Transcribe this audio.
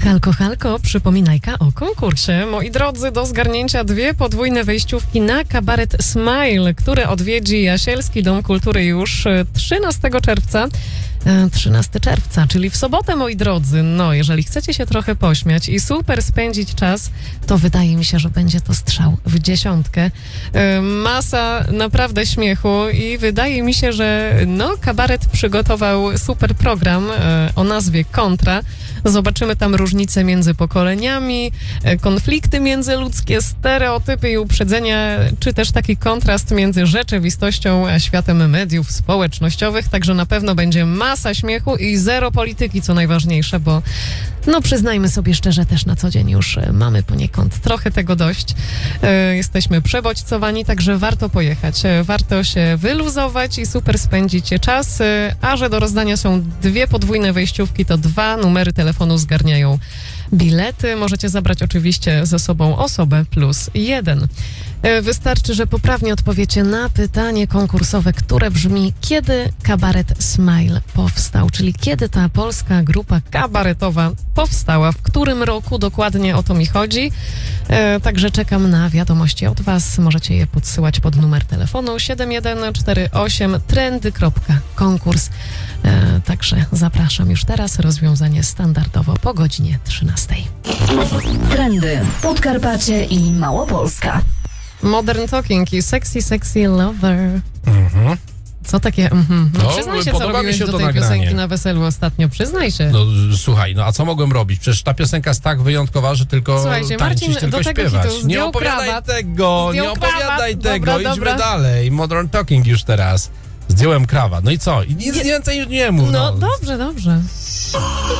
Halko, halko, przypominajka o konkursie. Moi drodzy, do zgarnięcia 2 podwójne wejściówki na kabaret Smile, który odwiedzi Jasielski Dom Kultury już 13 czerwca. 13 czerwca, czyli w sobotę, moi drodzy. No, jeżeli chcecie się trochę pośmiać i super spędzić czas, to wydaje mi się, że będzie to strzał w dziesiątkę. Masa naprawdę śmiechu i wydaje mi się, że kabaret przygotował super program o nazwie Kontra. Zobaczymy tam różnice między pokoleniami, konflikty międzyludzkie, stereotypy i uprzedzenia, czy też taki kontrast między rzeczywistością a światem mediów społecznościowych. Także na pewno będzie masa śmiechu i zero polityki, co najważniejsze, bo przyznajmy sobie szczerze, też na co dzień już mamy poniekąd trochę tego dość. Jesteśmy przebodźcowani, także warto pojechać. Warto się wyluzować i super spędzić czas, a że do rozdania są 2 podwójne wejściówki, to 2 numery telefonu zgarniają bilety. Możecie zabrać oczywiście ze sobą osobę plus 1. Wystarczy, że poprawnie odpowiecie na pytanie konkursowe, które brzmi: kiedy kabaret Smile powstał? Czyli kiedy ta polska grupa kabaretowa powstała? W którym roku dokładnie, o to mi chodzi? Także czekam na wiadomości od was. Możecie je podsyłać pod numer telefonu 7148 trendy.konkurs. Także zapraszam już teraz. Rozwiązanie standardowo po godzinie 13. Trendy, Podkarpacie i Małopolska. Modern Talking i Sexy Lover. Co takie? Przyznaj się, co robiłeś do tej piosenki na weselu ostatnio. Przyznaj się. Słuchaj, a co mogłem robić? Przecież ta piosenka jest tak wyjątkowa, że tylko Słuchajcie, tańczyć, Marcin tylko do tego śpiewać. hitu Nie opowiadaj tego, Dobra. idźmy dalej. Modern Talking już teraz. Zdjąłem krawat. No i co? I nic więcej już nie mów. Dobrze.